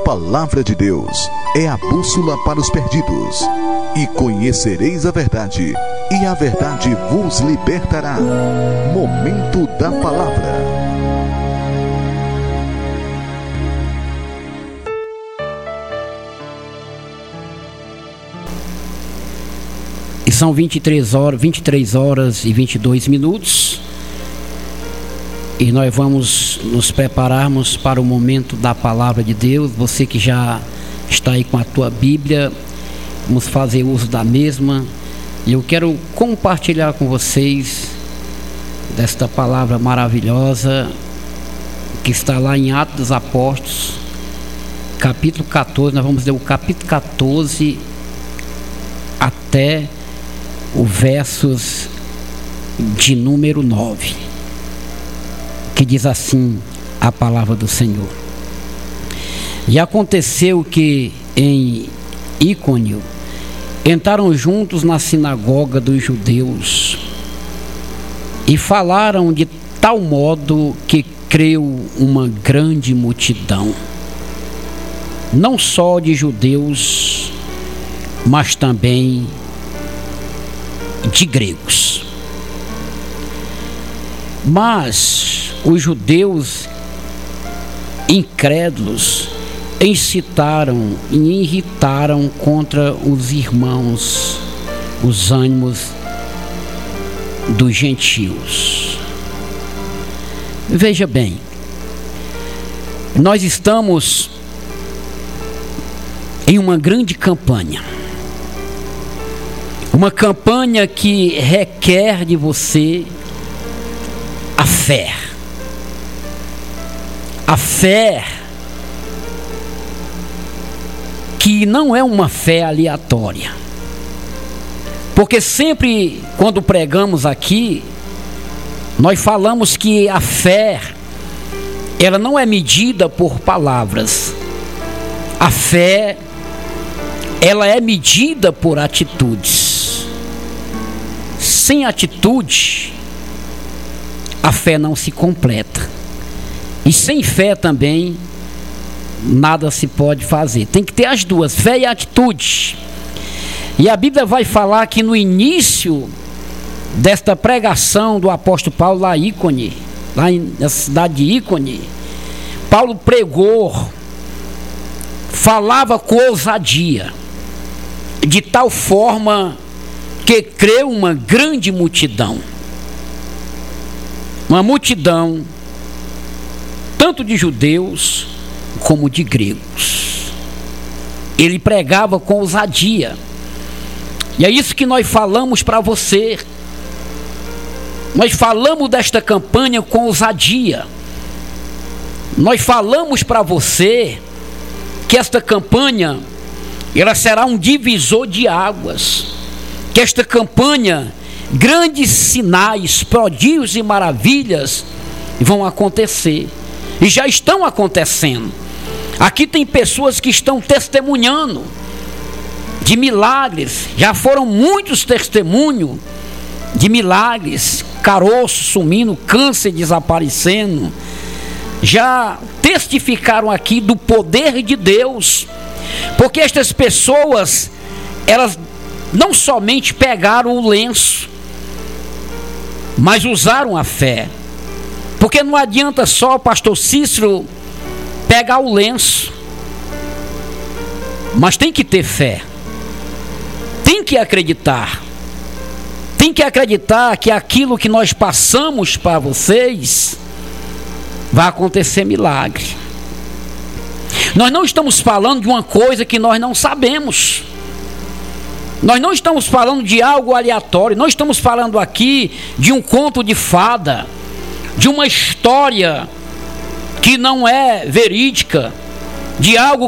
palavra de Deus é a bússola para os perdidos. E conhecereis a verdade, e a verdade vos libertará. Momento da palavra. E são 23 horas e 22 minutos. E nós vamos nos prepararmos para o momento da palavra de Deus. Você que já está aí com a tua Bíblia, vamos fazer uso da mesma. E eu quero compartilhar com vocês desta palavra maravilhosa que está lá em Atos dos Apóstolos, capítulo 14. Nós vamos ler o capítulo 14 até o versos de número 9, que diz assim a palavra do Senhor. E aconteceu que em Íconio entraram juntos na sinagoga dos judeus e falaram de tal modo que creu uma grande multidão, não só de judeus, mas também de gregos. Mas os judeus incrédulos incitaram e irritaram contra os irmãos os ânimos dos gentios. Veja bem, nós estamos em uma grande campanha. Uma campanha que requer de você a fé. A fé que não é uma fé aleatória. Porque sempre quando pregamos aqui, nós falamos que a fé, ela não é medida por palavras. A fé, ela é medida por atitudes. Sem atitude, a fé não se completa. E sem fé também, nada se pode fazer. Tem que ter as duas, fé e atitude. E a Bíblia vai falar que no início desta pregação do apóstolo Paulo lá em Ícone, na cidade de Ícone, Paulo pregou, falava com ousadia, de tal forma que creu uma grande multidão. Uma multidão tanto de judeus como de gregos. Ele pregava com ousadia. E é isso que nós falamos para você. Nós falamos desta campanha com ousadia. Nós falamos para você que esta campanha, ela será um divisor de águas. Que esta campanha, grandes sinais, prodígios e maravilhas vão acontecer. E já estão acontecendo. Aqui tem pessoas que estão testemunhando de milagres. Já foram muitos testemunhos de milagres. Caroço sumindo, câncer desaparecendo. Já testificaram aqui do poder de Deus. Porque estas pessoas, elas não somente pegaram o lenço, mas usaram a fé. Porque não adianta só o pastor Cícero pegar o lenço, mas tem que ter fé, tem que acreditar, tem que acreditar que aquilo que nós passamos para vocês vai acontecer milagre. Nós não estamos falando de uma coisa que nós não sabemos. Nós não estamos falando de algo aleatório. Nós estamos falando aqui de um conto de fada, de uma história que não é verídica, de algo